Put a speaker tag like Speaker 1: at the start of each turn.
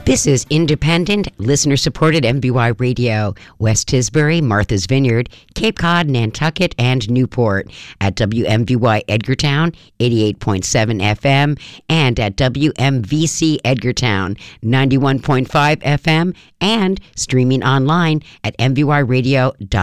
Speaker 1: This is independent, listener-supported MBY Radio, West Tisbury, Martha's Vineyard, Cape Cod, Nantucket, and Newport at WMVY Edgartown, 88.7 FM, and at WMVC Edgartown, 91.5 FM, and streaming online at mvyradio.com.